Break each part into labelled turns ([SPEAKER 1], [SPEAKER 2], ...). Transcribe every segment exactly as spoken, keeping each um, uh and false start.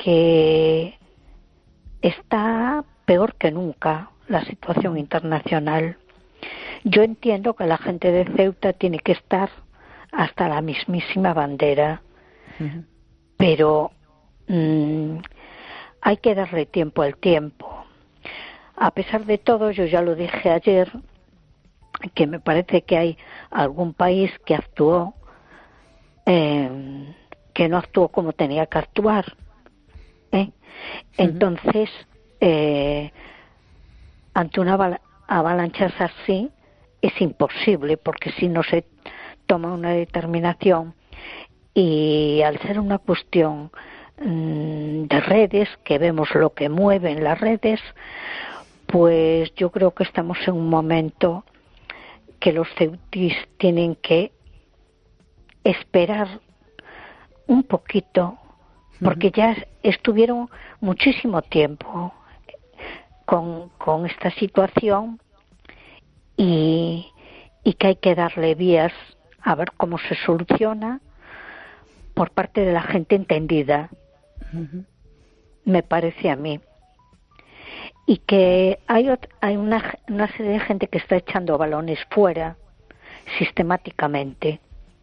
[SPEAKER 1] que está peor que nunca la situación internacional. Yo entiendo que la gente de Ceuta tiene que estar hasta la mismísima bandera, uh-huh. pero mmm, hay que darle tiempo al tiempo. A pesar de todo, yo ya lo dije ayer, que me parece que hay algún país que actuó, eh, que no actuó como tenía que actuar. ¿eh? Entonces, eh, ante una aval- avalancha así, es imposible, porque si no se toma una determinación, y al ser una cuestión mmm, de redes, que vemos lo que mueven las redes, pues yo creo que estamos en un momento que los ceutíes tienen que esperar un poquito, porque ya estuvieron muchísimo tiempo con, con esta situación y, y que hay que darle vías a ver cómo se soluciona por parte de la gente entendida, uh-huh. me parece a mí. Y que hay, ot- hay una, una serie de gente que está echando balones fuera sistemáticamente,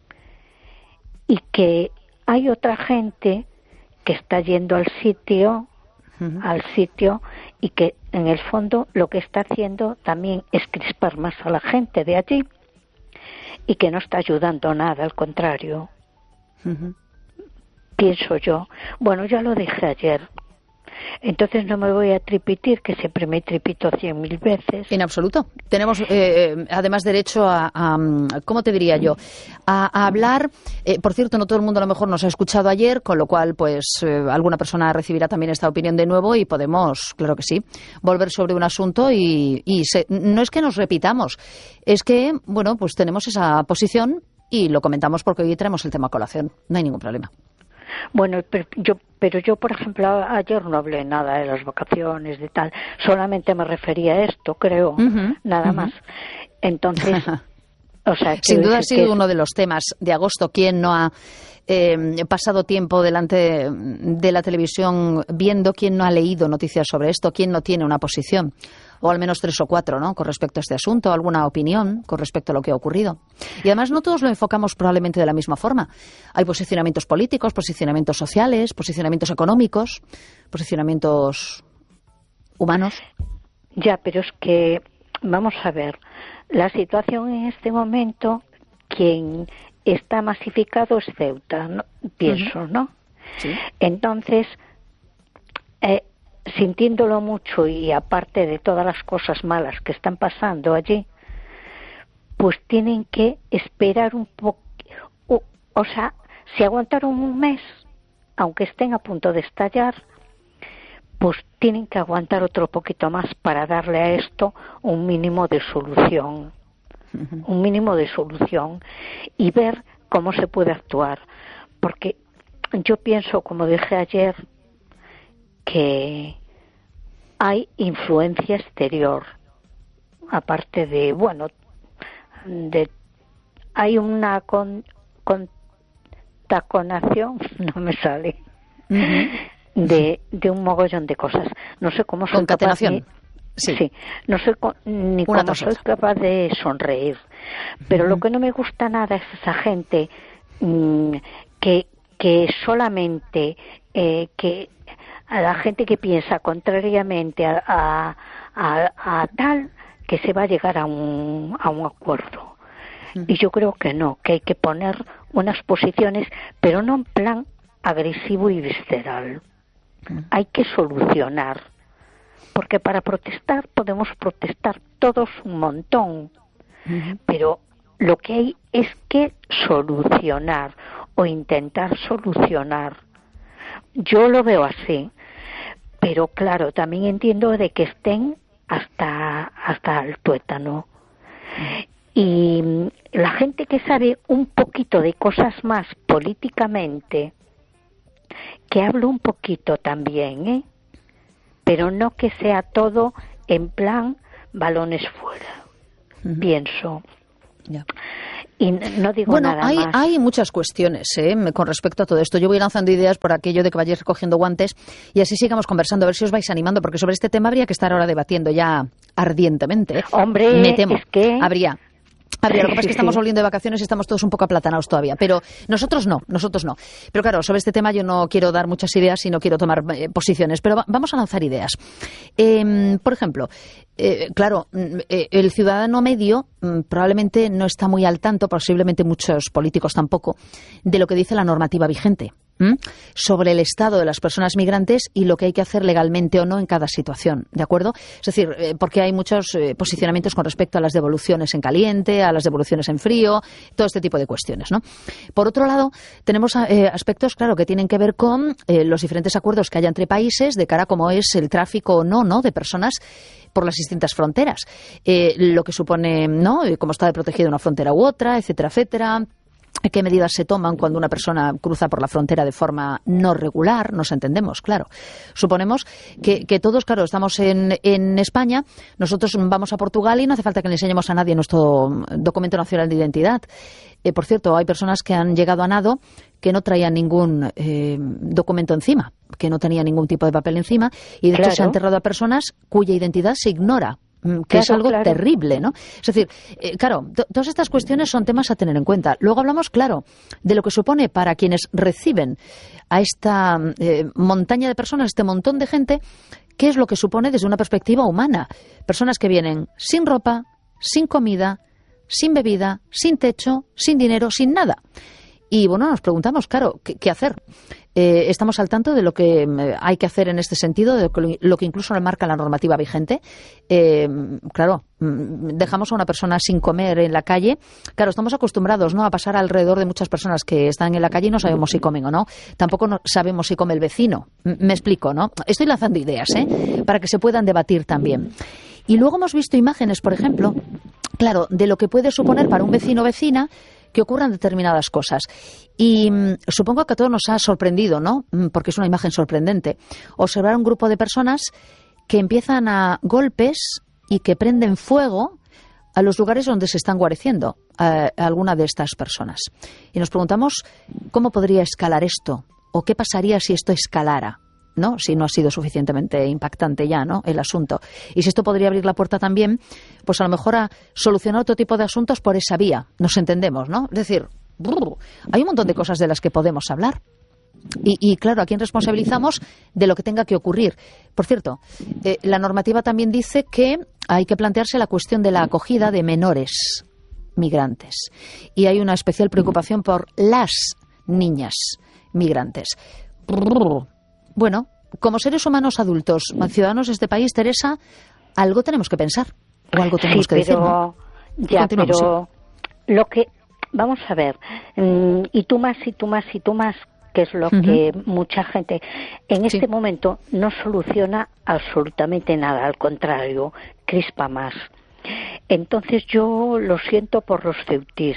[SPEAKER 1] y que hay otra gente que está yendo al sitio, uh-huh. al sitio y que en el fondo lo que está haciendo también es crispar más a la gente de allí, y que no está ayudando nada, al contrario. Uh-huh. Pienso yo. Bueno, ya lo dije ayer. Entonces no me voy a tripitir, que siempre me tripito cien mil veces.
[SPEAKER 2] En absoluto. Tenemos eh, además derecho a, a, ¿cómo te diría yo? A, a hablar. Eh, por cierto, no todo el mundo a lo mejor nos ha escuchado ayer, con lo cual pues eh, alguna persona recibirá también esta opinión de nuevo y podemos, claro que sí, volver sobre un asunto y, y se, no es que nos repitamos, es que, bueno, pues tenemos esa posición y lo comentamos porque hoy traemos el tema a colación. No hay ningún problema.
[SPEAKER 1] Bueno, pero yo, pero yo, por ejemplo, ayer no hablé nada de las vacaciones, de tal. Solamente me refería a esto, creo, uh-huh, nada uh-huh. más. Entonces, o sea...
[SPEAKER 2] Sin duda ha sido
[SPEAKER 1] que...
[SPEAKER 2] uno de los temas de agosto. ¿Quién no ha eh, pasado tiempo delante de la televisión viendo? ¿Quién no ha leído noticias sobre esto? ¿Quién no tiene una posición? O al menos tres o cuatro, ¿no?, con respecto a este asunto, alguna opinión con respecto a lo que ha ocurrido. Y además no todos lo enfocamos probablemente de la misma forma. Hay posicionamientos políticos, posicionamientos sociales, posicionamientos económicos, posicionamientos humanos.
[SPEAKER 1] Ya, pero es que, vamos a ver, la situación en este momento, quien está masificado es Ceuta, ¿no? Pienso, uh-huh. ¿no?
[SPEAKER 2] Sí.
[SPEAKER 1] Entonces, eh, sintiéndolo mucho y aparte de todas las cosas malas que están pasando allí, pues tienen que esperar un poco, o, o sea, si aguantaron un mes, aunque estén a punto de estallar, pues tienen que aguantar otro poquito más para darle a esto un mínimo de solución, uh-huh. un mínimo de solución y ver cómo se puede actuar, porque yo pienso, como dije ayer, que hay influencia exterior, aparte de, bueno, de hay una con, contaminación, no me sale, uh-huh. de, de un mogollón de cosas. No sé cómo soy capaz de,
[SPEAKER 2] sí.
[SPEAKER 1] sí, no sé co, ni
[SPEAKER 2] una
[SPEAKER 1] cómo soy capaz de sonreír, pero uh-huh. lo que no me gusta nada es esa gente mmm, que que solamente eh, que a la gente que piensa contrariamente a, a, a, a tal, que se va a llegar a un, a un acuerdo. Uh-huh. Y yo creo que no, que hay que poner unas posiciones, pero no en plan agresivo y visceral. Uh-huh. Hay que solucionar, porque para protestar podemos protestar todos un montón, uh-huh. pero lo que hay es que solucionar o intentar solucionar. Yo lo veo así, pero claro, también entiendo de que estén hasta hasta el tuétano. Y la gente que sabe un poquito de cosas más políticamente, que hable un poquito también, ¿eh? Pero no que sea todo en plan balones fuera, uh-huh. pienso.
[SPEAKER 2] Yeah.
[SPEAKER 1] Y no digo
[SPEAKER 2] bueno,
[SPEAKER 1] nada
[SPEAKER 2] hay,
[SPEAKER 1] más.
[SPEAKER 2] hay muchas cuestiones ¿eh? con respecto a todo esto. Yo voy lanzando ideas por aquello de que vayáis recogiendo guantes y así sigamos conversando, a ver si os vais animando, porque sobre este tema habría que estar ahora debatiendo ya ardientemente. ¿eh?
[SPEAKER 1] Hombre,
[SPEAKER 2] me temo,
[SPEAKER 1] es que...
[SPEAKER 2] habría... Habría, lo que pasa es que
[SPEAKER 1] Sí,
[SPEAKER 2] estamos
[SPEAKER 1] sí.
[SPEAKER 2] volviendo de vacaciones y estamos todos un poco aplatanados todavía, pero nosotros no, nosotros no. Pero claro, sobre este tema yo no quiero dar muchas ideas y no quiero tomar eh, posiciones, pero va, vamos a lanzar ideas. Eh, por ejemplo, eh, claro, eh, el ciudadano medio mm, probablemente no está muy al tanto, posiblemente muchos políticos tampoco, de lo que dice la normativa vigente. ¿Mm? Sobre el estado de las personas migrantes y lo que hay que hacer legalmente o no en cada situación, ¿de acuerdo? Es decir, eh, porque hay muchos eh, posicionamientos con respecto a las devoluciones en caliente, a las devoluciones en frío, todo este tipo de cuestiones, ¿no? Por otro lado, tenemos eh, aspectos, claro, que tienen que ver con eh, los diferentes acuerdos que haya entre países de cara a cómo es el tráfico o no, ¿no?, de personas por las distintas fronteras. Eh, lo que supone, ¿no?, cómo está protegida una frontera u otra, etcétera, etcétera. ¿Qué medidas se toman cuando una persona cruza por la frontera de forma no regular? Nos entendemos, claro. Suponemos que, que todos, claro, estamos en, en España, nosotros vamos a Portugal y no hace falta que le enseñemos a nadie nuestro documento nacional de identidad. Eh, por cierto, hay personas que han llegado a nado que no traían ningún eh, documento encima, que no tenían ningún tipo de papel encima, y de
[SPEAKER 1] Claro.
[SPEAKER 2] hecho se ha enterrado a personas cuya identidad se ignora, que es
[SPEAKER 1] Claro,
[SPEAKER 2] algo
[SPEAKER 1] claro.
[SPEAKER 2] terrible, ¿no? Es decir, eh, claro, to- todas estas cuestiones son temas a tener en cuenta. Luego hablamos, claro, de lo que supone para quienes reciben a esta eh, montaña de personas, este montón de gente, qué es lo que supone desde una perspectiva humana. Personas que vienen sin ropa, sin comida, sin bebida, sin techo, sin dinero, sin nada. Y bueno, nos preguntamos, claro, ¿qué, qué hacer? Eh, estamos al tanto de lo que eh, hay que hacer en este sentido, de lo que, lo que incluso marca la normativa vigente. Eh, claro, mm, dejamos a una persona sin comer en la calle. Claro, estamos acostumbrados, ¿no?, a pasar alrededor de muchas personas que están en la calle y no sabemos si comen o no. Tampoco no sabemos si come el vecino. M- me explico, ¿no? Estoy lanzando ideas, ¿eh?, para que se puedan debatir también. Y luego hemos visto imágenes, por ejemplo, claro, de lo que puede suponer para un vecino o vecina que ocurran determinadas cosas. Y mmm, supongo que a todos nos ha sorprendido, ¿no?, porque es una imagen sorprendente, observar un grupo de personas que empiezan a golpes y que prenden fuego a los lugares donde se están guareciendo a, a alguna de estas personas. Y nos preguntamos cómo podría escalar esto, o qué pasaría si esto escalara, ¿no?, si no ha sido suficientemente impactante ya, ¿no?, el asunto. Y si esto podría abrir la puerta también, pues a lo mejor a solucionar otro tipo de asuntos por esa vía. Nos entendemos, ¿no? Es decir, brr, hay un montón de cosas de las que podemos hablar. Y, y claro, ¿a quién responsabilizamos de lo que tenga que ocurrir? Por cierto, eh, la normativa también dice que hay que plantearse la cuestión de la acogida de menores migrantes. Y hay una especial preocupación por las niñas migrantes. Brr. Bueno, como seres humanos adultos, ciudadanos de este país, Teresa, algo tenemos que pensar o algo tenemos
[SPEAKER 1] Sí,
[SPEAKER 2] que decir,
[SPEAKER 1] pero,
[SPEAKER 2] ¿no?
[SPEAKER 1] ya,
[SPEAKER 2] Continuamos,
[SPEAKER 1] pero lo que... Vamos a ver, mm, y tú más, y tú más, y tú más, que es lo
[SPEAKER 2] Ujú.
[SPEAKER 1] que mucha gente en este
[SPEAKER 2] Sí.
[SPEAKER 1] momento no soluciona absolutamente nada, al contrario, crispa más. Entonces yo lo siento por los ceutís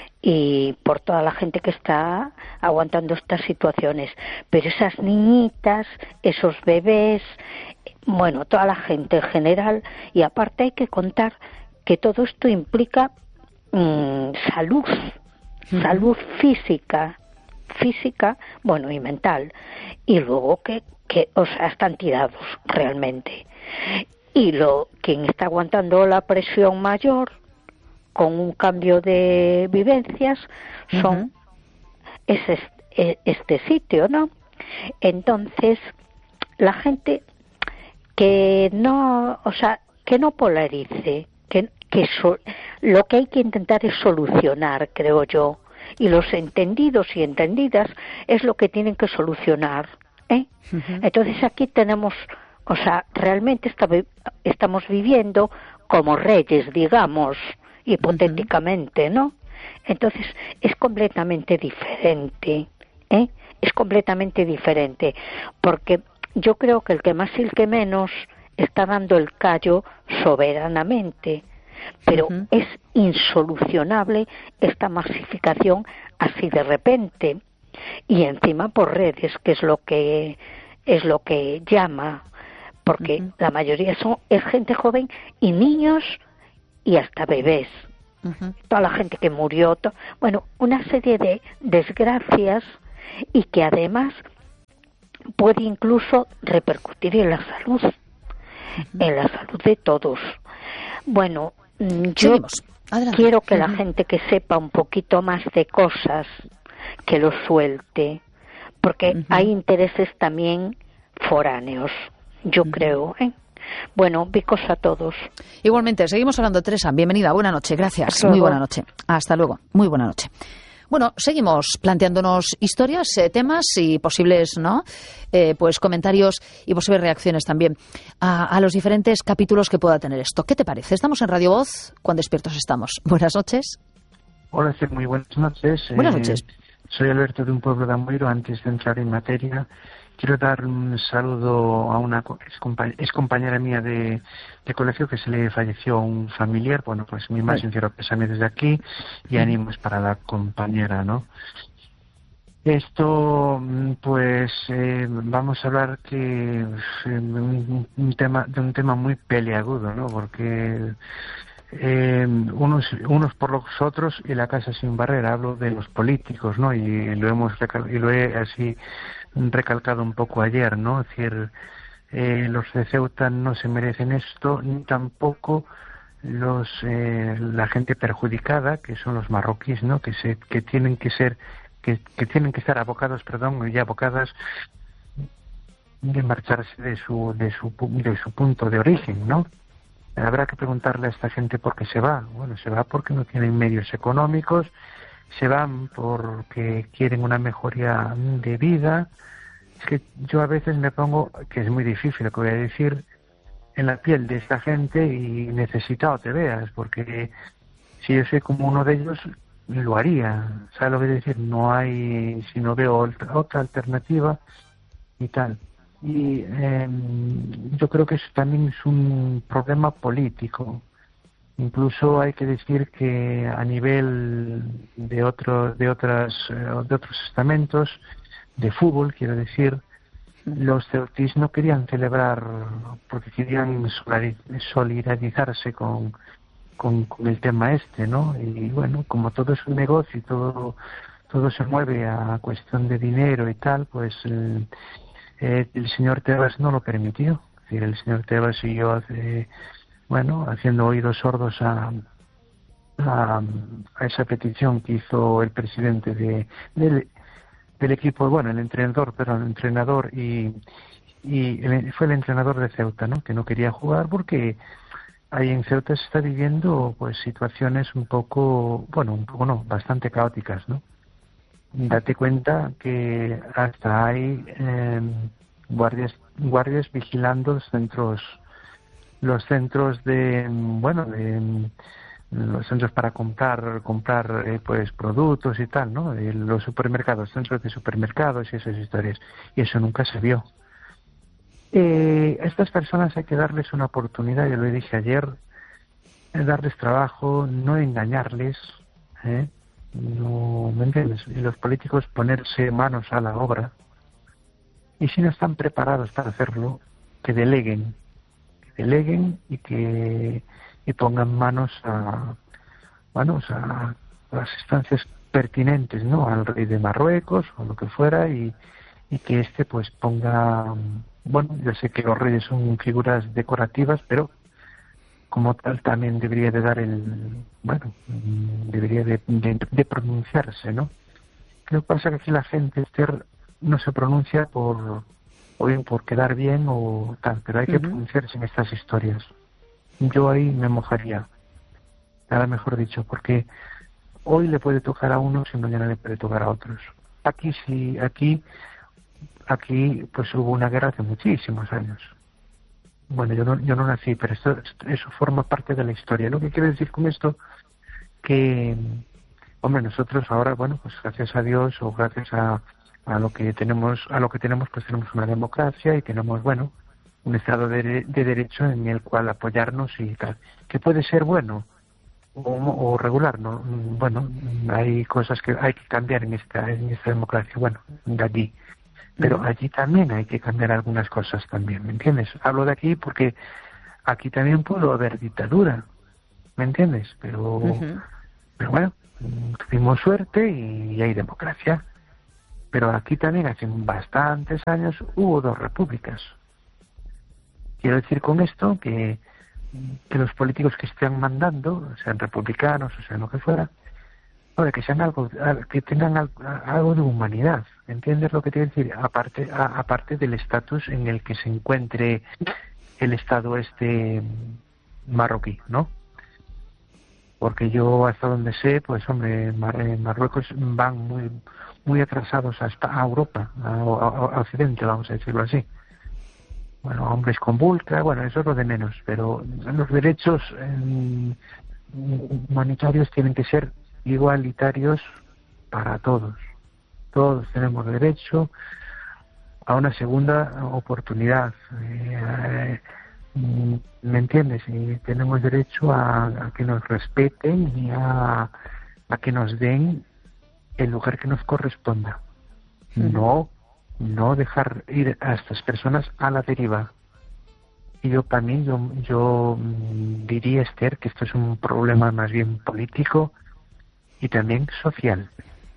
[SPEAKER 1] y por toda la gente que está aguantando estas situaciones, pero esas niñitas, esos bebés, bueno, toda la gente en general, y aparte hay que contar que todo esto implica mmm, salud,
[SPEAKER 2] Ujú.
[SPEAKER 1] salud física, física, bueno, y mental, y luego que, que o sea, están tirados realmente. Y lo quien está aguantando la presión mayor con un cambio de vivencias son
[SPEAKER 2] Ujú.
[SPEAKER 1] es este, este sitio, ¿no? Entonces, la gente que no, o sea, que no polarice, que, que so, lo que hay que intentar es solucionar, creo yo, y los entendidos y entendidas es lo que tienen que solucionar, ¿eh?
[SPEAKER 2] Ujú.
[SPEAKER 1] Entonces aquí tenemos, o sea, realmente está, estamos viviendo como reyes, digamos, hipotéticamente, ¿no? Entonces es completamente diferente, ¿eh? Es completamente diferente, porque yo creo que el que más y el que menos está dando el callo soberanamente, pero
[SPEAKER 2] Uh-huh.
[SPEAKER 1] es insolucionable esta masificación así de repente, y encima por redes, que es lo que es lo que llama, porque
[SPEAKER 2] Uh-huh.
[SPEAKER 1] la mayoría son es gente joven y niños y hasta bebés. uh-huh. toda la gente que murió, to... bueno, una serie de desgracias y que además puede incluso repercutir en la salud, uh-huh. en la salud de todos. Bueno, yo quiero que uh-huh. la gente que sepa un poquito más de cosas, que lo suelte, porque uh-huh. hay intereses también foráneos, yo uh-huh. creo, ¿eh? Bueno, bicos a todos.
[SPEAKER 2] Igualmente, seguimos hablando. Teresa, bienvenida, buena noche, gracias. Muy buena noche. Hasta luego, muy buena noche. Bueno, seguimos planteándonos historias, eh, temas y posibles, ¿no? Eh, pues comentarios y posibles reacciones también a, a los diferentes capítulos que pueda tener esto. ¿Qué te parece? Estamos en Radio Voz, cuán despiertos estamos. Buenas noches.
[SPEAKER 3] Hola, sí, muy buenas noches.
[SPEAKER 2] Buenas noches.
[SPEAKER 3] Eh, soy Alberto de un pueblo de Amoiro. Antes de entrar en materia, quiero dar un saludo a una ex compañera mía de, de colegio que se le falleció un familiar. Bueno, pues mi más sincero pésame desde aquí y ánimos para la compañera, ¿no? Esto, pues, eh, vamos a hablar que eh, un, un tema de un tema muy peliagudo, ¿no? Porque eh, unos unos por los otros y la casa sin barrera. Hablo de los políticos, ¿no? Y lo hemos y lo he así recalcado un poco ayer, ¿no? Es decir, eh, los de Ceuta no se merecen esto, ni tampoco los eh, la gente perjudicada, que son los marroquíes, ¿no? Que se que tienen que ser que, que tienen que estar abocados, perdón, y abocadas de marcharse de su de su de su punto de origen, ¿no? Habrá que preguntarle a esta gente por qué se va. Bueno, se va porque no tienen medios económicos, se van porque quieren una mejoría de vida. Es que yo a veces me pongo, que es muy difícil lo que voy a decir, en la piel de esta gente y necesitado te veas, porque si yo soy como uno de ellos, lo haría. ¿Sabes lo que quiero decir? No hay, si no veo otra, otra alternativa y tal. Y eh, yo creo que eso también es un problema político. Incluso hay que decir que a nivel de otros de otras de otros estamentos de fútbol, quiero decir, los ceutis no querían celebrar porque querían solidarizarse con, con con el tema este, ¿no? Y bueno, como todo es un negocio y todo todo se mueve a cuestión de dinero y tal, pues el, eh, el señor Tebas no lo permitió. Es decir, el señor Tebas siguió hace bueno, haciendo oídos sordos a, a, a esa petición que hizo el presidente de, del, del equipo, bueno, el entrenador, perdón, el entrenador y, y el, fue el entrenador de Ceuta, ¿no? Que no quería jugar porque ahí en Ceuta se está viviendo pues situaciones un poco, bueno, un poco no, bastante caóticas, ¿no? Date cuenta que hasta hay eh, guardias guardias vigilando los centros los centros de bueno de los centros para comprar comprar eh, pues productos y tal, ¿no? De los supermercados, centros de supermercados y esas historias, y eso nunca se vio. Eh, a estas personas hay que darles una oportunidad, yo lo dije ayer, darles trabajo, no engañarles, ¿eh? No, ¿me entiendes? Y los políticos ponerse manos a la obra, y si no están preparados para hacerlo, que deleguen deleguen y que y pongan manos a manos a las instancias pertinentes, ¿no? Al rey de Marruecos o lo que fuera, y, y que este pues ponga, bueno, yo sé que los reyes son figuras decorativas, pero como tal también debería de dar el, bueno, debería de, de, de pronunciarse, ¿no? Lo que pasa es que aquí la gente Esther no se pronuncia por o bien por quedar bien o tal, pero hay que uh-huh. pronunciarse en estas historias. Yo ahí me mojaría, nada mejor dicho, porque hoy le puede tocar a unos y mañana le puede tocar a otros. Aquí sí, aquí, aquí pues hubo una guerra hace muchísimos años. Bueno, yo no, yo no nací, pero esto, eso forma parte de la historia. Lo que quiero decir con esto, que, hombre, nosotros ahora, bueno, pues gracias a Dios o gracias a a lo que tenemos a lo que tenemos pues tenemos una democracia y tenemos bueno un estado de, de derecho en el cual apoyarnos y tal, que puede ser bueno o, o regular, no bueno, hay cosas que hay que cambiar en esta en esta democracia, bueno, de allí, pero allí también hay que cambiar algunas cosas también, ¿me entiendes? Hablo de aquí porque aquí también pudo haber dictadura, ¿me entiendes? Pero uh-huh. Pero bueno, tuvimos suerte y hay democracia. Pero aquí también hace bastantes años hubo dos repúblicas. Quiero decir con esto que, que los políticos que estén mandando, sean republicanos o sean lo que fuera, ahora que sean algo, que tengan algo, algo de humanidad. ¿Entiendes lo que te quiero decir? Aparte, a, aparte del estatus en el que se encuentre el Estado este marroquí, ¿no? Porque yo hasta donde sé, pues hombre, en Marruecos van muy muy atrasados hasta a Europa, a, a, a Occidente, vamos a decirlo así. Bueno, hombres con vulca, bueno, eso es lo de menos, pero los derechos eh, humanitarios tienen que ser igualitarios para todos. Todos tenemos derecho a una segunda oportunidad. Eh, eh, ¿Me entiendes? Y tenemos derecho a, a que nos respeten y a, a que nos den el lugar que nos corresponda. Uh-huh. No, no dejar ir a estas personas a la deriva. Y yo, para mí, yo, yo diría, Esther, que esto es un problema más bien político y también social.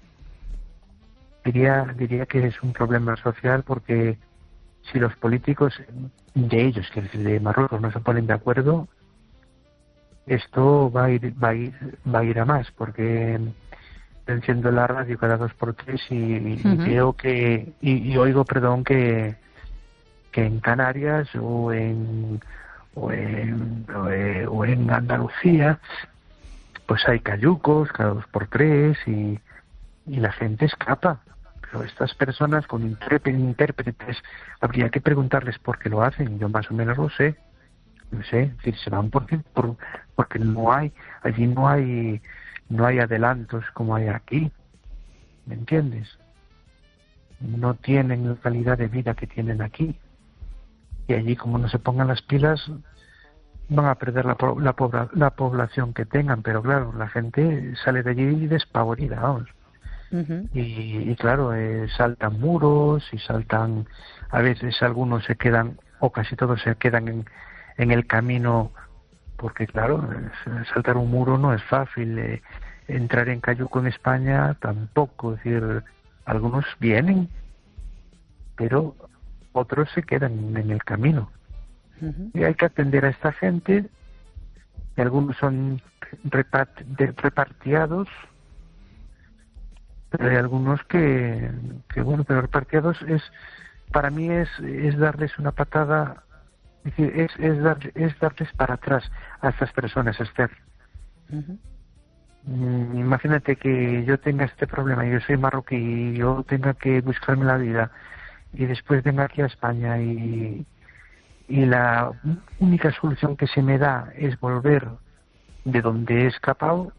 [SPEAKER 3] Diría, diría que es un problema social porque si los políticos de ellos, que es de Marruecos, no se ponen de acuerdo, esto va a ir, va a ir, va a ir a más, porque enciendo la radio cada dos por tres y, uh-huh. y veo que y, y oigo, perdón, que que en Canarias o en o en, o en, o en Andalucía pues hay cayucos cada dos por tres y, y la gente escapa. Pero estas personas con intérpretes habría que preguntarles por qué lo hacen. Yo más o menos lo sé, no sé, es decir, se van porque por, porque no hay allí no hay no hay adelantos como hay aquí, ¿me entiendes? No tienen la calidad de vida que tienen aquí. Y allí, como no se pongan las pilas, van a perder la, la, pobla, la población que tengan. Pero claro, la gente sale de allí despavorida, vamos. Uh-huh. Y, y claro, eh, saltan muros y saltan... A veces algunos se quedan, o casi todos se quedan en, en el camino... Porque claro, saltar un muro no es fácil, eh, entrar en cayuco en España tampoco, es decir, algunos vienen, pero otros se quedan en el camino. Uh-huh. Y hay que atender a esta gente, y algunos son repart- de, repartidos, pero hay algunos que, que bueno, pero repartidos es, para mí es, es darles una patada. Es decir, es, es, dar, es darles para atrás a estas personas, Esther. Uh-huh. Mm, imagínate que yo tenga este problema, yo soy marroquí y yo tenga que buscarme la vida y después venga aquí a España y, y la única solución que se me da es volver de donde he escapado.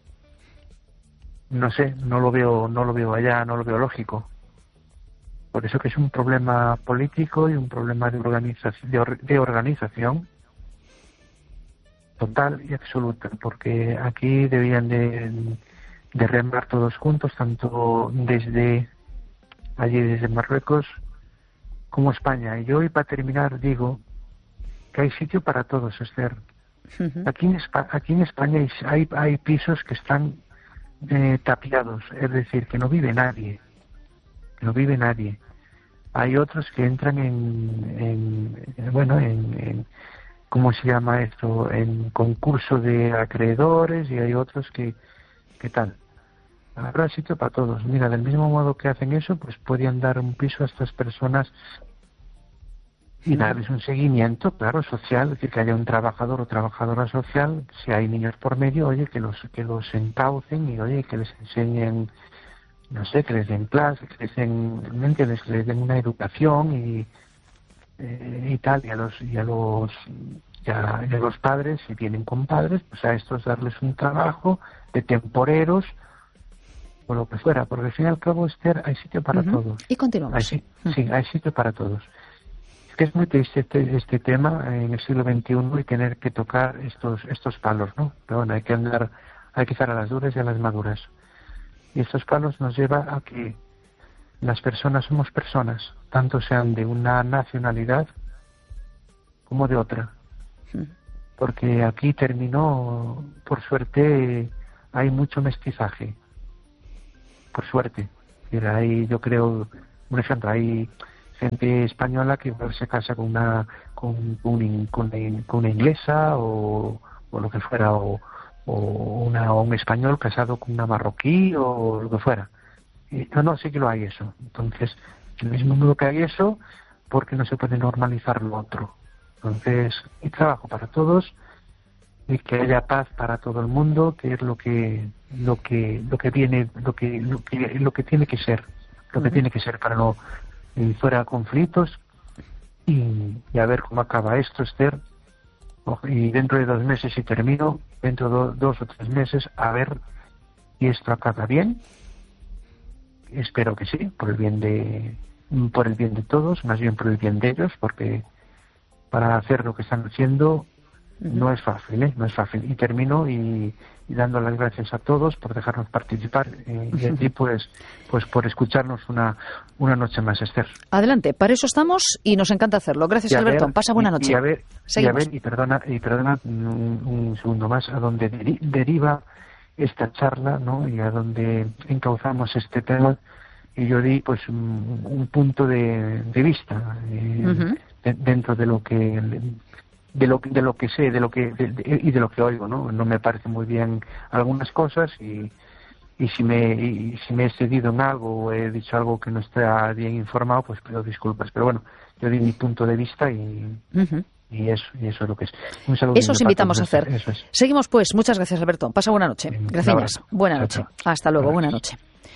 [SPEAKER 3] No sé, no lo veo, no lo veo allá, no lo veo lógico. Por eso que es un problema político y un problema de organización, de, or, de organización total y absoluta, porque aquí debían de, de remar todos juntos, tanto desde allí, desde Marruecos, como España. Y yo, y para terminar, digo que hay sitio para todos, Esther. Uh-huh. Aquí en, Espa- aquí en España hay, hay pisos que están eh, tapiados, es decir, que no vive nadie. No vive nadie. Hay otros que entran en, en bueno, en, en, ¿cómo se llama esto? En concurso de acreedores, y hay otros que, ¿qué tal? Habrá sitio para todos. Mira, del mismo modo que hacen eso, pues podían dar un piso a estas personas y darles un seguimiento, claro, social, es decir, que haya un trabajador o trabajadora social, si hay niños por medio, oye, que los, que los encaucen y, oye, que les enseñen, no sé, que les den clases, que les den, ¿me entiendes? Que les den una educación y, eh, y tal, y a los, y a los, y a, y a los padres, si vienen con padres, pues a estos darles un trabajo de temporeros o lo que fuera, porque al fin y al cabo, Esther, hay sitio para uh-huh. todos.
[SPEAKER 2] Y continuamos.
[SPEAKER 3] Hay, uh-huh. Sí, hay sitio para todos. Es que es muy triste este, este tema en el siglo veintiuno y tener que tocar estos, estos palos, ¿no? Pero bueno, hay que andar, hay que estar a las duras y a las maduras. Y estos palos nos lleva a que las personas somos personas, tanto sean de una nacionalidad como de otra. Porque aquí terminó, por suerte, hay mucho mestizaje, por suerte. Mira, hay, yo creo, un ejemplo, hay gente española que se casa con una con, un, con, una, con una inglesa o, o lo que fuera, o, o, una, o un español casado con una marroquí o lo que fuera. Y, no, no, sí que lo hay eso. Entonces, en el mismo modo que hay eso, ¿por qué no se puede normalizar lo otro? Entonces, hay trabajo para todos y que haya paz para todo el mundo, que es lo que lo que lo que viene, lo que lo que lo que tiene que ser, lo que uh-huh. tiene que ser para no y fuera conflictos y, y a ver cómo acaba esto, Esther. Y dentro de dos meses, si termino, dentro de do, dos o tres meses, a ver si esto acaba bien. Espero que sí, por el bien de por el bien de todos, más bien por el bien de ellos, porque para hacer lo que están haciendo no es fácil, ¿eh? No es fácil. Y termino y, y dando las gracias a todos por dejarnos participar eh, y a ti pues, pues por escucharnos una, una noche más, Esther.
[SPEAKER 2] Adelante, para eso estamos y nos encanta hacerlo. Gracias, Alberto.
[SPEAKER 3] Ver,
[SPEAKER 2] Pasa buena noche.
[SPEAKER 3] Y a ver, y, a ver, y perdona, y perdona un, un segundo más, a donde deri- deriva esta charla, ¿no? Y a donde encauzamos este tema. Y yo di pues un, un punto de, de vista eh, uh-huh. de, dentro de lo que de lo de lo que sé, de lo que de, de, y de lo que oigo, ¿no? No me parece muy bien algunas cosas y y si me y si me he cedido en algo o he dicho algo que no está bien informado, pues pido disculpas. Pero bueno, yo di mi punto de vista y uh-huh. y eso y eso es lo que es. Un saludo.
[SPEAKER 2] Eso os invitamos a hacer.
[SPEAKER 3] Eso es.
[SPEAKER 2] Seguimos pues. Muchas gracias, Alberto. Pasa buena noche. Gracias. Buena noche. Chao, chao. Hasta luego. Buena noche.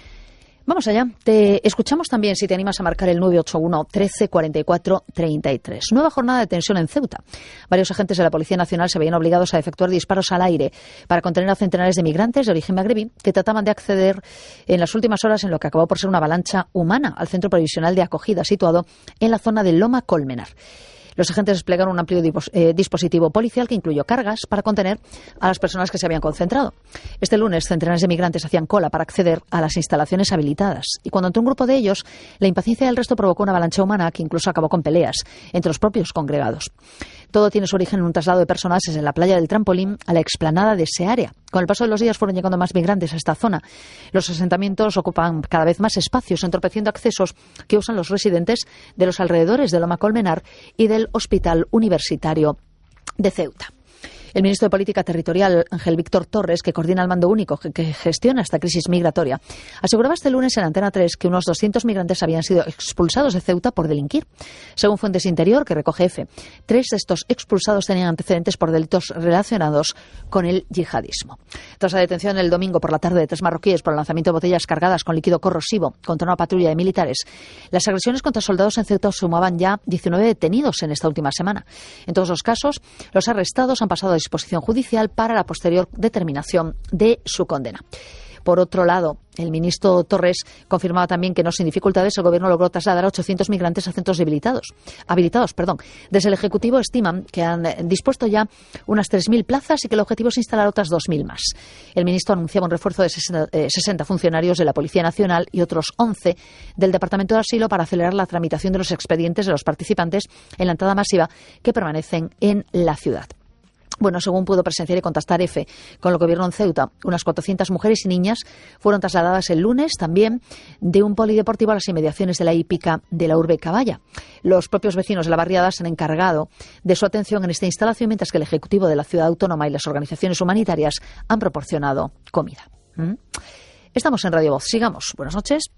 [SPEAKER 2] Vamos allá. Te escuchamos también si te animas a marcar el nueve ocho uno, trece, cuarenta y cuatro, treinta y tres. Nueva jornada de tensión en Ceuta. Varios agentes de la Policía Nacional se veían obligados a efectuar disparos al aire para contener a centenares de migrantes de origen magrebí que trataban de acceder en las últimas horas en lo que acabó por ser una avalancha humana al centro provisional de acogida situado en la zona de Loma Colmenar. Los agentes desplegaron un amplio eh, dispositivo policial que incluyó cargas para contener a las personas que se habían concentrado. Este lunes, centenares de migrantes hacían cola para acceder a las instalaciones habilitadas. Y cuando entró un grupo de ellos, la impaciencia del resto provocó una avalancha humana que incluso acabó con peleas entre los propios congregados. Todo tiene su origen en un traslado de personas desde la playa del Trampolín a la explanada de ese área. Con el paso de los días fueron llegando más migrantes a esta zona. Los asentamientos ocupan cada vez más espacios, entorpeciendo accesos que usan los residentes de los alrededores de Loma Colmenar y del Hospital Universitario de Ceuta. El ministro de Política Territorial, Ángel Víctor Torres, que coordina el mando único que gestiona esta crisis migratoria, aseguraba este lunes en Antena tres que unos doscientos migrantes habían sido expulsados de Ceuta por delinquir. Según Fuentes Interior, que recoge EFE, tres de estos expulsados tenían antecedentes por delitos relacionados con el yihadismo. Tras la detención el domingo por la tarde de tres marroquíes por el lanzamiento de botellas cargadas con líquido corrosivo contra una patrulla de militares, las agresiones contra soldados en Ceuta sumaban ya diecinueve detenidos en esta última semana. En todos los casos, los arrestados han pasado a disposición judicial para la posterior determinación de su condena. Por otro lado, el ministro Torres confirmaba también que no sin dificultades el Gobierno logró trasladar a ochocientos migrantes a centros habilitados. habilitados perdón. Desde el Ejecutivo estiman que han dispuesto ya unas tres mil plazas y que el objetivo es instalar otras dos mil más. El ministro anunciaba un refuerzo de sesenta funcionarios de la Policía Nacional y otros once del Departamento de Asilo para acelerar la tramitación de los expedientes de los participantes en la entrada masiva que permanecen en la ciudad. Bueno, según pudo presenciar y contactar EFE con el gobierno en Ceuta, unas cuatrocientas mujeres y niñas fueron trasladadas el lunes también de un polideportivo a las inmediaciones de la hípica de la urbe Caballa. Los propios vecinos de la barriada se han encargado de su atención en esta instalación, mientras que el Ejecutivo de la Ciudad Autónoma y las organizaciones humanitarias han proporcionado comida. ¿Mm? Estamos en Radio Voz. Sigamos. Buenas noches.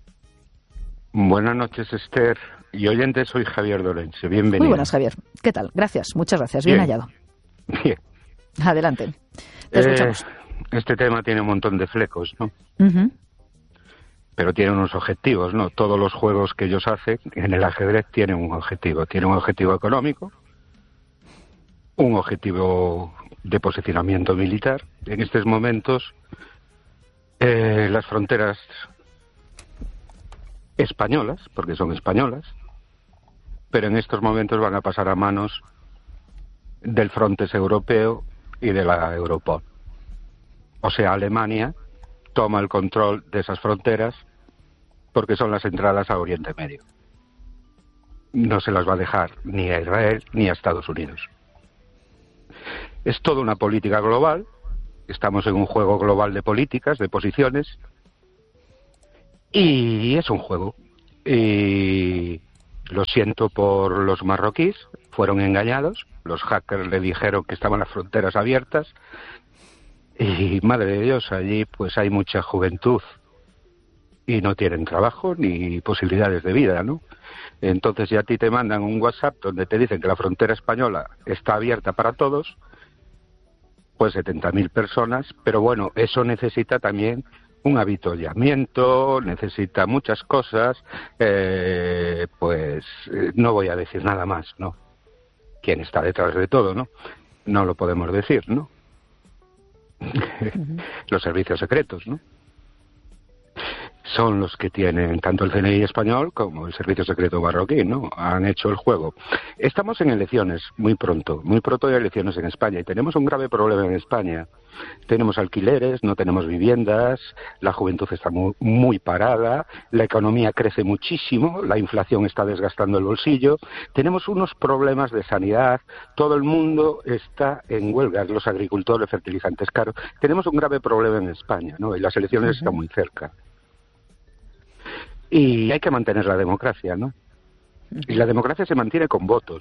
[SPEAKER 4] Buenas noches, Esther. Y oyentes, soy Javier Dorense. Bienvenido.
[SPEAKER 2] Muy buenas, Javier. ¿Qué tal? Gracias. Muchas gracias. Bien, Bien. hallado.
[SPEAKER 4] Bien.
[SPEAKER 2] Adelante. Te escuchamos.
[SPEAKER 4] Eh, este tema tiene un montón de flecos, ¿no?
[SPEAKER 2] Uh-huh.
[SPEAKER 4] Pero tiene unos objetivos, ¿no? Todos los juegos que ellos hacen en el ajedrez tienen un objetivo. Tienen un objetivo económico, un objetivo de posicionamiento militar. En estos momentos, eh, las fronteras españolas, porque son españolas, pero en estos momentos van a pasar a manos del Frontex europeo y de la Europol. O sea, Alemania toma el control de esas fronteras porque son las entradas a Oriente Medio. No se las va a dejar ni a Israel ni a Estados Unidos. Es toda una política global estamos en un juego global de políticas, de posiciones, y es un juego. Y lo siento por los marroquíes, fueron engañados, los hackers le dijeron que estaban las fronteras abiertas, y madre de Dios, allí pues hay mucha juventud y no tienen trabajo ni posibilidades de vida, ¿no? Entonces ya a ti te mandan un WhatsApp donde te dicen que la frontera española está abierta para todos, pues setenta mil personas, pero bueno, eso necesita también un avituallamiento, necesita muchas cosas, eh, pues eh, no voy a decir nada más, ¿no? ¿Quién está detrás de todo, no? No lo podemos decir, ¿no? Uh-huh. Los servicios secretos, ¿no? Son los que tienen tanto el C N I español como el Servicio Secreto marroquí, ¿no? Han hecho el juego. Estamos en elecciones muy pronto, muy pronto hay elecciones en España y tenemos un grave problema en España. Tenemos alquileres, no tenemos viviendas, la juventud está muy, muy parada, la economía crece muchísimo, la inflación está desgastando el bolsillo, tenemos unos problemas de sanidad, todo el mundo está en huelga, los agricultores, fertilizantes caros. Tenemos un grave problema en España, ¿no? Y las elecciones uh-huh. están muy cerca. Y hay que mantener la democracia, ¿no? Y la democracia se mantiene con votos.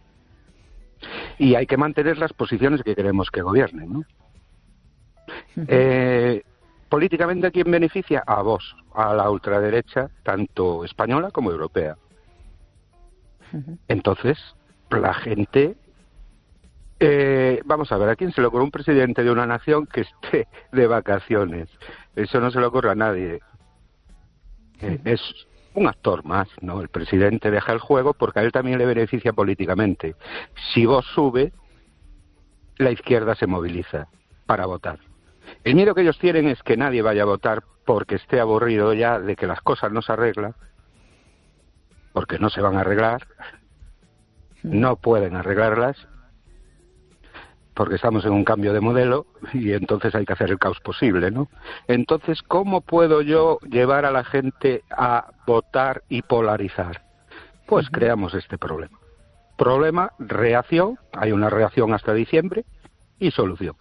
[SPEAKER 4] Y hay que mantener las posiciones que queremos que gobiernen, ¿no? Uh-huh. Eh, políticamente, ¿a quién beneficia? A Vox, a la ultraderecha, tanto española como europea. Uh-huh. Entonces, la gente... Eh, vamos a ver, ¿a quién se le ocurre un presidente de una nación que esté de vacaciones? Eso no se le ocurre a nadie. Eh, es un actor más, ¿no? El presidente deja el juego porque a él también le beneficia políticamente. Si Vox sube, la izquierda se moviliza para votar. El miedo que ellos tienen es que nadie vaya a votar porque esté aburrido ya de que las cosas no se arreglan, porque no se van a arreglar, no pueden arreglarlas, porque estamos en un cambio de modelo y entonces hay que hacer el caos posible, ¿no? Entonces, ¿cómo puedo yo llevar a la gente a votar y polarizar? Pues uh-huh. creamos este problema. Problema, reacción, hay una reacción hasta diciembre y solución.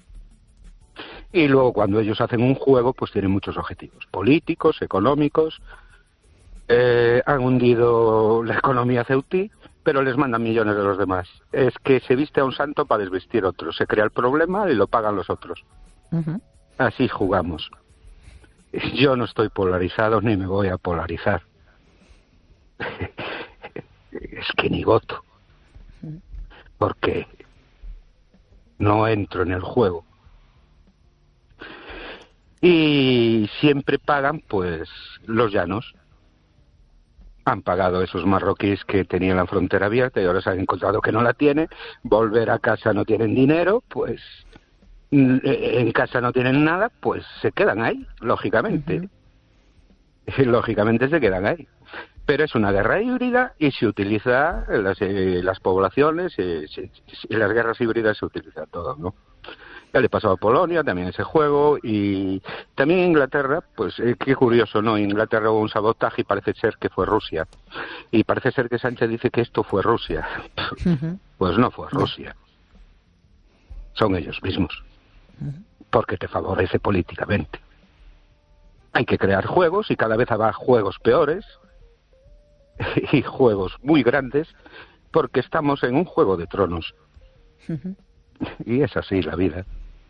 [SPEAKER 4] Y luego cuando ellos hacen un juego, pues tienen muchos objetivos políticos, económicos, eh, han hundido la economía ceutí, pero les mandan millones de los demás. Es que se viste a un santo para desvestir otro. Se crea el problema y lo pagan los otros. Uh-huh. Así jugamos. Yo no estoy polarizado ni me voy a polarizar. Es que ni voto. Porque no entro en el juego. Y siempre pagan, pues, los llanos. Han pagado esos marroquíes que tenían la frontera abierta y ahora se han encontrado que no la tienen, volver a casa no tienen dinero, pues en casa no tienen nada, pues se quedan ahí, lógicamente. Uh-huh. Lógicamente se quedan ahí. Pero es una guerra híbrida y se utiliza en las, eh, las poblaciones, eh, se, en las guerras híbridas se utiliza todo, ¿no? Ya le pasó a Polonia también ese juego y también en Inglaterra, pues eh, qué curioso, ¿no? En Inglaterra hubo un sabotaje y parece ser que fue Rusia. Y parece ser que Sánchez dice que esto fue Rusia. Uh-huh. Pues no fue Rusia. Son ellos mismos. Uh-huh. Porque te favorece políticamente. Hay que crear juegos y cada vez habrá juegos peores y juegos muy grandes porque estamos en un juego de tronos. Uh-huh. Y es así la vida.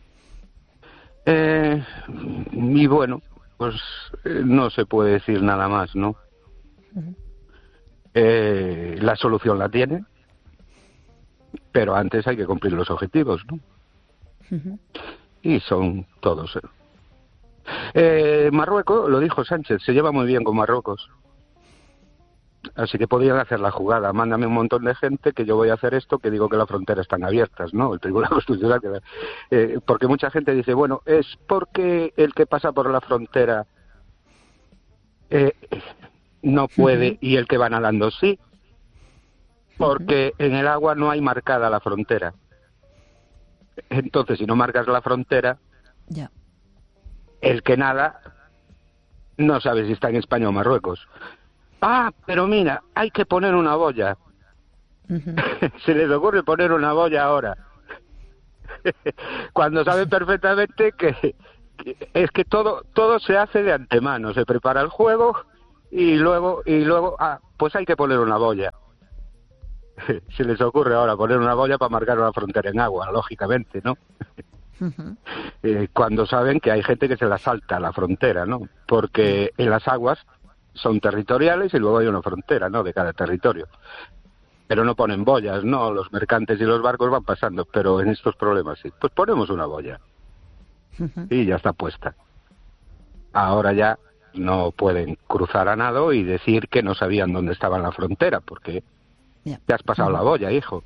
[SPEAKER 4] Eh, y bueno, pues eh, no se puede decir nada más, ¿no? Uh-huh. Eh, la solución la tiene, pero antes hay que cumplir los objetivos, ¿no? Uh-huh. Y son todos. Eh, Marruecos, lo dijo Sánchez, se lleva muy bien con Marruecos. Así que podrían hacer la jugada. Mándame un montón de gente que yo voy a hacer esto, que digo que las fronteras están abiertas, ¿no? El Tribunal Constitucional. Que, eh, porque mucha gente dice, bueno, es porque el que pasa por la frontera eh, no puede uh-huh. y el que va nadando sí. Porque uh-huh. en el agua no hay marcada la frontera. Entonces, si no marcas la frontera, yeah. el que nada no sabe si está en España o Marruecos. Ah, pero mira, hay que poner una boya. Uh-huh. Se les ocurre poner una boya ahora. Cuando saben perfectamente que, que es que todo todo se hace de antemano, se prepara el juego y luego y luego ah, pues hay que poner una boya. Se les ocurre ahora poner una boya para marcar una frontera en agua, lógicamente, ¿no? Uh-huh. Eh, cuando saben que hay gente que se la salta a la frontera, ¿no? Porque en las aguas son territoriales y luego hay una frontera, ¿no? De cada territorio. Pero no ponen boyas, ¿no? Los mercantes y los barcos van pasando, pero en estos problemas sí. Pues ponemos una boya. Uh-huh. Y ya está puesta. Ahora ya no pueden cruzar a nado y decir que no sabían dónde estaba la frontera, porque yeah. te has pasado uh-huh. la boya, hijo.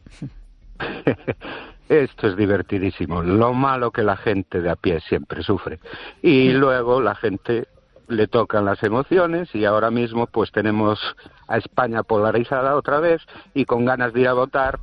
[SPEAKER 4] Esto es divertidísimo. Lo malo que la gente de a pie siempre sufre. Y uh-huh. luego la gente le tocan las emociones y ahora mismo pues tenemos a España polarizada otra vez y con ganas de ir a votar.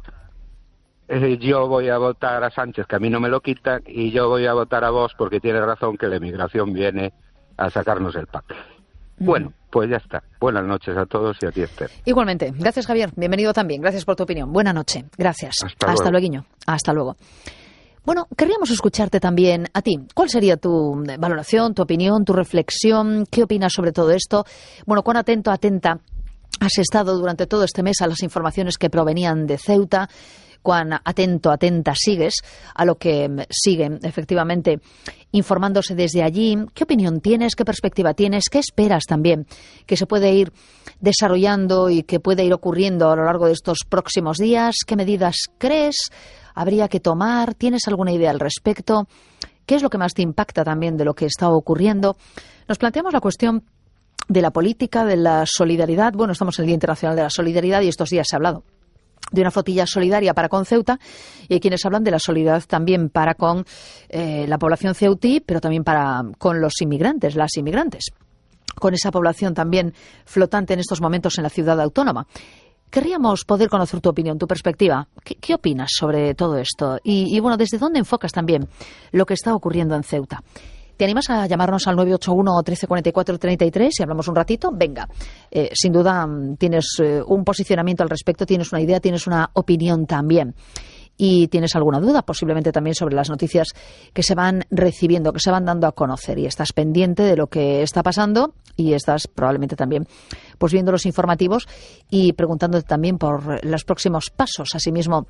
[SPEAKER 4] Eh, yo voy a votar a Sánchez, que a mí no me lo quitan, y yo voy a votar a Vox porque tiene razón que la emigración viene a sacarnos el pack. Mm. Bueno, pues ya está. Buenas noches a todos y a ti, Esther.
[SPEAKER 2] Igualmente. Gracias, Javier. Bienvenido también. Gracias por tu opinión. Buena noche. Gracias.
[SPEAKER 4] Hasta,
[SPEAKER 2] Hasta luego. Hasta luego. Bueno, querríamos escucharte también a ti. ¿Cuál sería tu valoración, tu opinión, tu reflexión? ¿Qué opinas sobre todo esto? Bueno, ¿cuán atento, atenta has estado durante todo este mes a las informaciones que provenían de Ceuta? ¿Cuán atento, atenta sigues a lo que siguen efectivamente informándose desde allí? ¿Qué opinión tienes? ¿Qué perspectiva tienes? ¿Qué esperas también que se puede ir desarrollando y que puede ir ocurriendo a lo largo de estos próximos días? ¿Qué medidas crees habría que tomar? ¿Tienes alguna idea al respecto? ¿Qué es lo que más te impacta también de lo que está ocurriendo? Nos planteamos la cuestión de la política, de la solidaridad. Bueno, estamos en el Día Internacional de la Solidaridad y estos días se ha hablado de una flotilla solidaria para con Ceuta, y hay quienes hablan de la solidaridad también para con eh, la población ceutí, pero también para con los inmigrantes, las inmigrantes, con esa población también flotante en estos momentos en la ciudad autónoma. Querríamos poder conocer tu opinión, tu perspectiva. ¿Qué, qué opinas sobre todo esto? Y, y bueno, ¿desde dónde enfocas también lo que está ocurriendo en Ceuta? ¿Te animas a llamarnos al nueve ocho uno, trece cuarenta y cuatro, treinta y tres y hablamos un ratito? Venga, eh, sin duda tienes eh, un posicionamiento al respecto, tienes una idea, tienes una opinión también. Y tienes alguna duda, posiblemente también sobre las noticias que se van recibiendo, que se van dando a conocer, y estás pendiente de lo que está pasando y estás probablemente también pues viendo los informativos y preguntándote también por los próximos pasos, asimismo,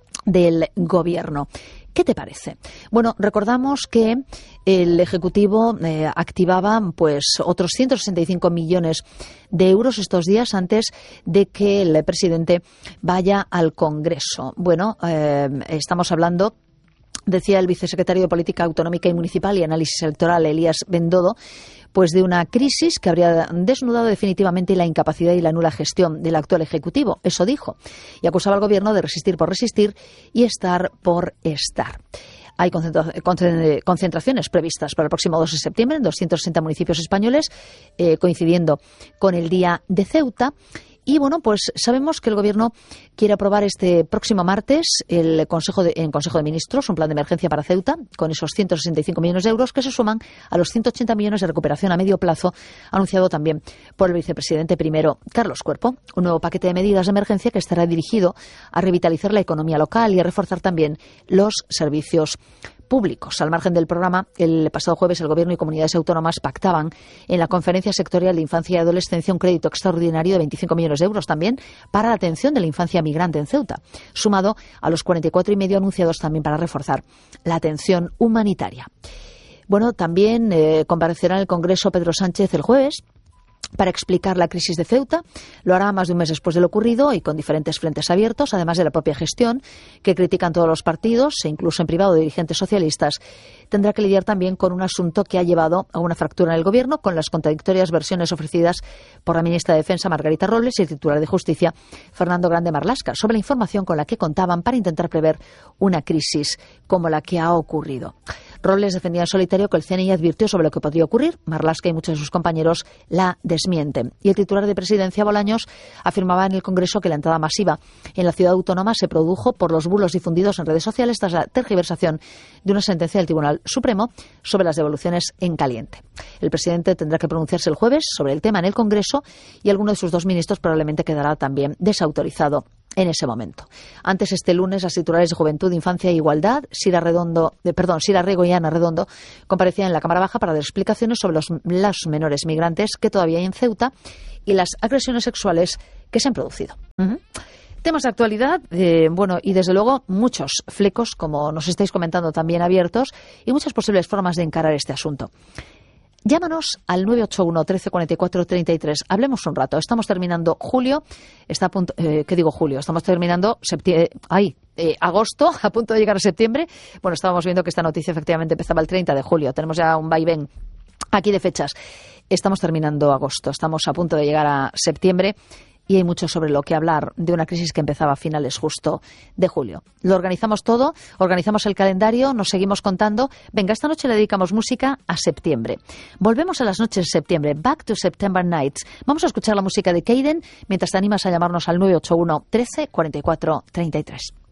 [SPEAKER 2] del Gobierno. ¿Qué te parece? Bueno, recordamos que el Ejecutivo eh, activaba pues otros ciento sesenta y cinco millones de euros estos días antes de que el presidente vaya al Congreso. Bueno, eh, estamos hablando, decía el vicesecretario de Política Autonómica y Municipal y Análisis Electoral, Elías Bendodo, pues de una crisis que habría desnudado definitivamente la incapacidad y la nula gestión del actual Ejecutivo. Eso dijo. Y acusaba al Gobierno de resistir por resistir y estar por estar. Hay concentraciones previstas para el próximo dos de septiembre en doscientos sesenta municipios españoles, eh, coincidiendo con el Día de Ceuta. Y bueno, pues sabemos que el Gobierno quiere aprobar este próximo martes el Consejo de, en Consejo de Ministros un plan de emergencia para Ceuta con esos ciento sesenta y cinco millones de euros que se suman a los ciento ochenta millones de recuperación a medio plazo anunciado también por el vicepresidente primero, Carlos Cuerpo. Un nuevo paquete de medidas de emergencia que estará dirigido a revitalizar la economía local y a reforzar también los servicios públicos. Al margen del programa, el pasado jueves el Gobierno y comunidades autónomas pactaban en la Conferencia Sectorial de Infancia y Adolescencia un crédito extraordinario de veinticinco millones de euros también para la atención de la infancia migrante en Ceuta, sumado a los cuarenta y cuatro y medio anunciados también para reforzar la atención humanitaria. Bueno, también eh, comparecerá en el Congreso Pedro Sánchez el jueves para explicar la crisis de Ceuta. Lo hará más de un mes después de lo ocurrido y con diferentes frentes abiertos, además de la propia gestión, que critican todos los partidos e incluso en privado dirigentes socialistas. Tendrá que lidiar también con un asunto que ha llevado a una fractura en el Gobierno, con las contradictorias versiones ofrecidas por la ministra de Defensa, Margarita Robles, y el titular de Justicia, Fernando Grande Marlaska, sobre la información con la que contaban para intentar prever una crisis como la que ha ocurrido. Robles defendía en solitario que el C N I advirtió sobre lo que podría ocurrir. Marlaska y muchos de sus compañeros la desmienten. Y el titular de Presidencia, Bolaños, afirmaba en el Congreso que la entrada masiva en la ciudad autónoma se produjo por los bulos difundidos en redes sociales tras la tergiversación de una sentencia del Tribunal Supremo sobre las devoluciones en caliente. El presidente tendrá que pronunciarse el jueves sobre el tema en el Congreso y alguno de sus dos ministros probablemente quedará también desautorizado en ese momento. Antes, este lunes, las titulares de Juventud, Infancia e Igualdad, Sira Redondo, de, perdón, Sira Rego y Ana Redondo, comparecían en la Cámara Baja para dar explicaciones sobre los, los menores migrantes que todavía hay en Ceuta y las agresiones sexuales que se han producido. Uh-huh. Temas de actualidad, eh, bueno, y desde luego muchos flecos, como nos estáis comentando, también abiertos, y muchas posibles formas de encarar este asunto. Llámanos al nueve ocho uno, trece cuarenta y cuatro, treinta y tres. Hablemos un rato. Estamos terminando julio. Está a punto, eh, ¿qué digo julio? Estamos terminando septiembre. Ay, eh, agosto, a punto de llegar a septiembre. Bueno, estábamos viendo que esta noticia efectivamente empezaba el treinta de julio. Tenemos ya un vaivén aquí de fechas. Estamos terminando agosto. Estamos a punto de llegar a septiembre. Y hay mucho sobre lo que hablar de una crisis que empezaba a finales justo de julio. Lo organizamos todo, organizamos el calendario, nos seguimos contando. Venga, esta noche le dedicamos música a septiembre. Volvemos a las noches de septiembre, Back to September Nights. Vamos a escuchar la música de Kaden mientras te animas a llamarnos al nueve ocho uno, trece cuarenta y cuatro, treinta y tres.